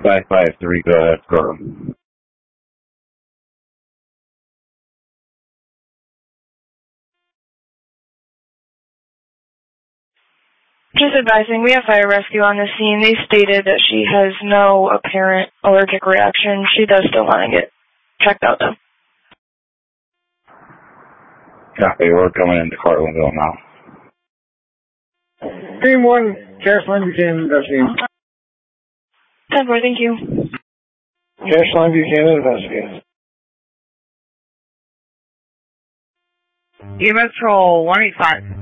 553, go ahead, courtroom. Just advising, we have fire rescue on the scene. They stated that she has no apparent allergic reaction. She does still want to get checked out, though. Copy, we're coming into Carlinville now. Team 1, Caroline Buchanan investigating. 10-4, thank you. Caroline Buchanan investigating. EMS Patrol 185.